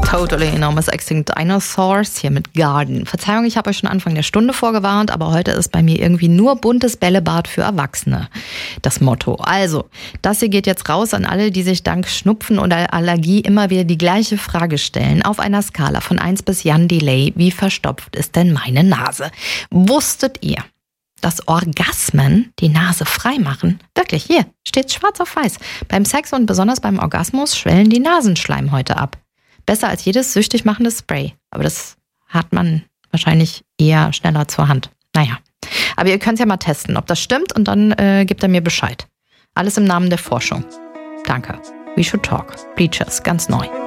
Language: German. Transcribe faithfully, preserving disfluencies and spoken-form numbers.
Totally Enormous Extinct Dinosaurs hier mit Garden. Verzeihung, ich habe euch schon Anfang der Stunde vorgewarnt, aber heute ist bei mir irgendwie nur buntes Bällebad für Erwachsene das Motto. Also, das hier geht jetzt raus an alle, die sich dank Schnupfen oder Allergie immer wieder die gleiche Frage stellen. Auf einer Skala von eins bis Jan Delay, wie verstopft ist denn meine Nase? Wusstet ihr, dass Orgasmen die Nase frei machen? Wirklich, hier steht schwarz auf weiß. Beim Sex und besonders beim Orgasmus schwellen die Nasenschleimhäute ab. Besser als jedes süchtig machendes Spray. Aber das hat man wahrscheinlich eher schneller zur Hand. Naja, aber ihr könnt es ja mal testen, ob das stimmt und dann äh, gebt er mir Bescheid. Alles im Namen der Forschung. Danke. We Should Talk. Bleachers, ganz neu.